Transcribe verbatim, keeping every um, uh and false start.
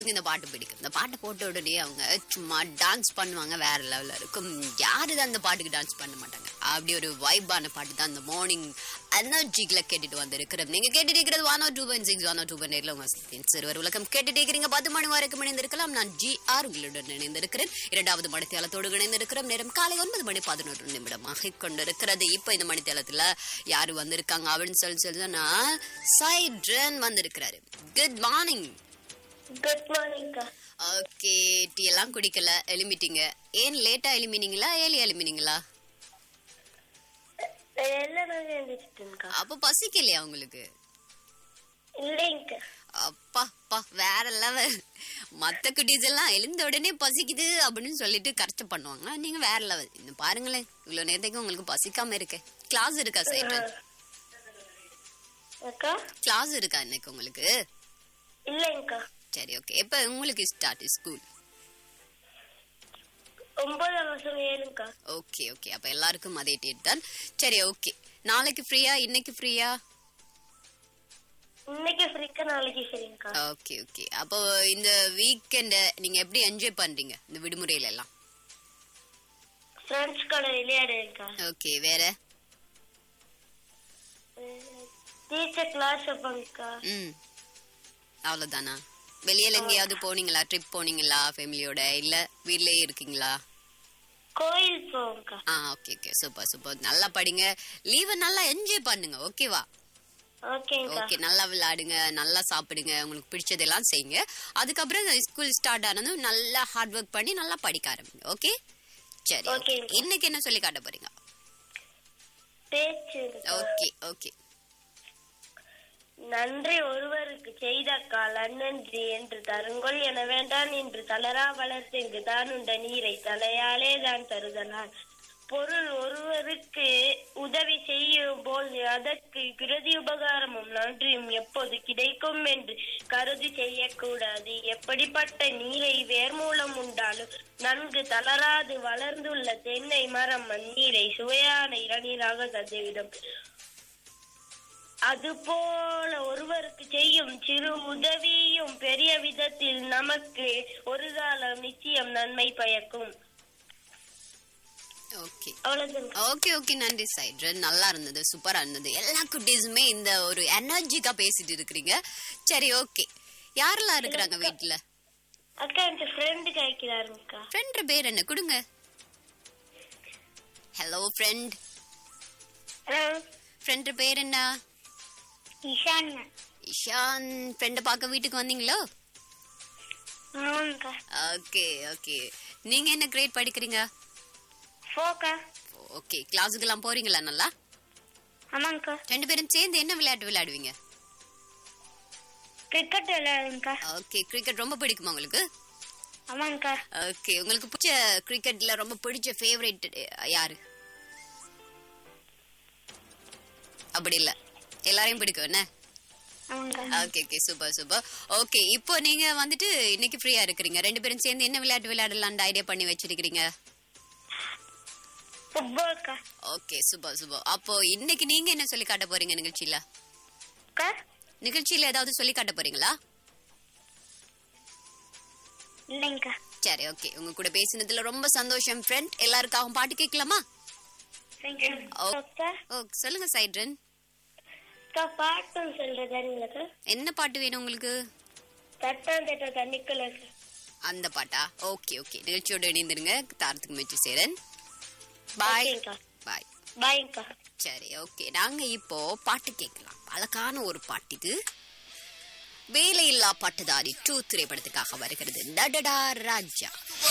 இந்த பாட்டு பிடிக்கும். இந்த பாட்டை போட்ட உடனே அவங்க சும்மா டான்ஸ் பண்ணுவாங்க, வேற லெவல்ல இருக்கும். யாருதான் அந்த பாட்டுக்கு டான்ஸ் பண்ண மாட்டாங்க. அப்படி ஒரு வைபான பாட்டு தான் இந்த மார்னிங் எனர்ஜிக்குள்ள கேட்டுட்டு வந்து இருக்கிறோம். நீங்க கேட்டுட்டு இருக்கிறது one R two point six one R two point எயிட்ல உங்க சிறுவர் உலகம் கேட்டுட்டு இருக்கிறீங்க. பத்து மணி வரைக்கும் இணைந்திருக்கலாம். நான் ஜி ஆர் உங்களுடன் இணைந்திருக்கிறேன். இரண்டாவது மணித்தேலத்தோடு இணைந்திருக்கிறோம். நேரம் காலை ஒன்பது மணி பதினொரு நிமிடமாக கொண்டிருக்கிறது. இப்ப இந்த மணித்தேலத்துல யாரு வந்திருக்காங்க அப்படின்னு சொல்லி சொல்லுன்னா சைட்ரன் வந்திருக்கிறாரு. Good morning. Good morning. Okay, tea எல்லாம் குடிக்கல, எலுமிட்டீங்க. ஏன் லேட்டா எலுமினீங்களா ஏலி எலுமினீங்களா? அப்ப பசிக்கலையா உங்களுக்கு? இல்லைங்க. அப்பா அப்பா வேற லெவல். மத்த குட்டீஸ் எல்லாம் எழுந்த உடனே பசிக்குது அப்படின்னு சொல்லிட்டு கரெக்ட் பண்ணுவாங்க. நீங்க வேற லெவல். இன்னும் பாருங்களேன், இவ்வளவு நேரத்துக்கு உங்களுக்கு பசிக்காம இருக்கு. கிளாஸ் இருக்கா சைட்ரன்? கிளாஸ் இருக்கா இன்னைக்கு உங்களுக்கு? இல்லைங்க. சரி, ஓகே. எப்ப உங்களுக்கு ஸ்டார்ட் ஸ்கூல்? ஒன்பதாம் மாசம் ஏழுங்க. ஓகே ஓகே, அப்ப எல்லாருக்கும் அதே டேட் தான். சரி, ஓகே. நாளைக்கு ஃப்ரீயா இன்னைக்கு ஃப்ரீயா? இன்னைக்கு ஃப்ரீக்கா நாளைக்கு ஃப்ரீங்க. ஓகே ஓகே, அப்போ இந்த வீக்கெண்ட் நீங்க எப்படி என்ஜாய் பண்றீங்க இந்த விடுமுறையில எல்லாம்? ஃப்ரெண்ட்ஸ் கூட விளையாடுங்க. ஓகே, வேற? டீச்சர் கிளாஸ் வைப்பாங்க. ம், அவ்வளவுதானா? வெளியில எங்கேயாவது போனீங்களா? ட்ரிப் போனீங்களா ஃபேமிலியோட, இல்ல வீட்லயே இருக்கீங்களா? கோயில் போங்க. ஆ, ஓகே ஓகே, சூப்பர் சூப்பர். நல்லா படிங்க, லீவை நல்லா என்ஜாய் பண்ணுங்க. ஓகேவா? ஓகேங்க. ஓகே, நல்லா விளையாடுங்க, நல்லா சாப்பிடுங்க, உங்களுக்கு பிடிச்சதெல்லாம் செய்யுங்க. அதுக்கப்புறம் ஸ்கூல் ஸ்டார்ட் ஆனதும் நல்லா ஹார்ட் ஒர்க் பண்ணி நல்லா படிக்க ஆரம்பிங்க. ஓகே, சரி. இன்னைக்கு என்ன சொல்லி காட்ட போறீங்க? பேச்சு. Okay okay. நன்றி ஒருவருக்கு செய்த கால் நன்றி என்று தருங்கொள் என வேண்டான் என்று தளரா வளர்த்தெங்கு தான் உண்ட நீரை தலையாலே தான் தருதலால் பொருள் ஒருவருக்கு உதவி செய்யும் போல் அதற்கு பிரதி உபகாரமும் நன்றியும் எப்போது கிடைக்கும் என்று கருதி செய்யக்கூடாது. எப்படிப்பட்ட நீரை வேர் மூலம் உண்டாலும் நன்கு தளராது வளர்ந்துள்ள தென்னை மரம் மண்ணீரை சுவையான இளநீராக தந்துவிடும். அதுபோல ஒருவருக்கு செய்யும் சிறு உதவியும் பெரிய விதத்தில் நமக்கு ஒரு காலம் நிச்சயம் நன்மை பயக்கும். ஓகே அவ்வளவுதான். ஓகே ஓகே, நன்றி சைட்ரன். நல்லா இருந்தது, சூப்பரா இருந்தது. எல்லா குட்டீஸுமே இந்த ஒரு எனர்ஜிக்கா பேசிட்டு இருக்கிறீங்க. சரி, ஓகே. யாரெல்லாம் இருக்கிறாங்க வீட்டுல? அக்கா, இந்த ஃப்ரெண்ட் கேட்கிறாருங்கக்கா. ஃப்ரெண்ட் பேர் என்ன? கொடுங்க. Hello friend. ஹலோ ஃப்ரெண்ட் பேர் என்ன? இஷான். இஷான் ஃப்ரெண்ட பார்க்க வீட்டுக்கு வந்தீங்களோ? ஆமாங்கக்கா. Okay okay. நீங்க என்ன கிரேட் படிக்கிறீங்க? ஃபோக்கா. ஓகே, கிளாஸுக்கு எல்லாம் போறீங்களா நல்லா? ஆமாங்கக்கா. ரெண்டு பேரும் சேர்ந்து என்ன விளையாட்டு விளையாடுவீங்க? கிரிக்கெட் விளையாடுங்கக்கா. ஓகே, கிரிக்கெட் ரொம்ப பிடிக்குமா உங்களுக்கு? ஆமாங்கக்கா. ஓகே, உங்களுக்கு பிடிச்ச கிரிக்கெட்ல ரொம்ப பிடிச்ச ஃபேவரட் யாரு? அப்படி இல்ல, எல்லாரையும் பிடிக்கும் என்ன? Okay okay, super super. Okay, இப்போ நீங்க வந்துட்டு இன்னைக்கு ஃப்ரீயா இருக்கிறீங்க. ரெண்டு பேரும் சேர்ந்து என்ன விளையாட்டு விளையாடலாம்னு ஐடியா பண்ணி வச்சிருக்கீங்க? ஃபுட்பால்க்கா. Okay, super super. அப்போ இன்னைக்கு நீங்க என்ன சொல்லி காட்ட போறீங்க நிகழ்ச்சியில? நிகழ்ச்சியில ஏதாவது சொல்லி காட்ட போறீங்களா? இல்லைங்கக்கா. சரி, ஓகே. உங்க கூட பேசினதுல ரொம்ப சந்தோஷம் ஃப்ரெண்ட். எல்லாருக்காகவும் பாட்டு கேட்கலாமா? ஓ, சொல்லுங்க சைட்ரன். பாட்டு சொல்றதா? என்ன பாட்டு வேணும் உங்களுக்கு? தட்டாந்தட்ட தண்ணிக்குள்ள அந்த பாட்டா? ஓகே ஓகே, நிகழ்ச்சியோட இணைந்திருங்க. தாரத்துக்கு முயற்சி செய்றேன். பாய் பாய் பாய்க்கா. சரி, ஓகே. நாங்க இப்போ பாட்டு கேட்கலாம். அழகான ஒரு பாட்டு இது. வேலையில்லா பட்டதாரி டூ திரைப்படத்துக்காக வருகிறது. டடடா ராஜா.